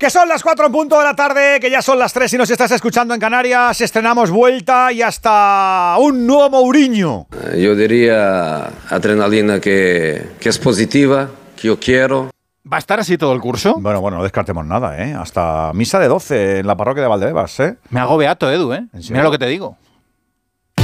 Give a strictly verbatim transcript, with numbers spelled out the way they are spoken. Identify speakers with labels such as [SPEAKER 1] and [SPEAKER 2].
[SPEAKER 1] Que son las cuatro en punto de la tarde, que ya son las tres y nos estás escuchando en Canarias. Estrenamos vuelta y hasta un nuevo Mourinho.
[SPEAKER 2] Yo diría adrenalina que, que es positiva, que yo quiero.
[SPEAKER 3] ¿Va a estar así todo el curso?
[SPEAKER 1] Bueno, bueno, no descartemos nada, ¿eh? Hasta misa de doce en la parroquia de Valdebebas, ¿eh?
[SPEAKER 3] Me hago beato, Edu, ¿eh? Mira lo que te digo.